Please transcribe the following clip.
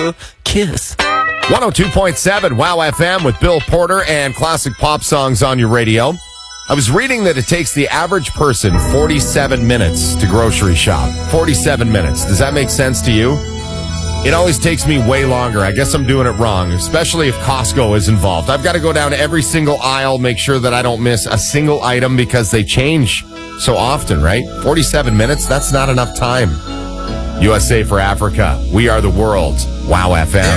kiss. 102.7 Wow FM with Bill Porter and classic pop songs on your radio. I was reading that it takes the average person 47 minutes to grocery shop. 47 minutes. Does that make sense to you? It always takes me way longer. I guess I'm doing it wrong, especially if Costco is involved. I've got to go down to every single aisle, make sure that I don't miss a single item because they change so often, right? 47 minutes, that's not enough time. USA for Africa. We are the world. Wow FM.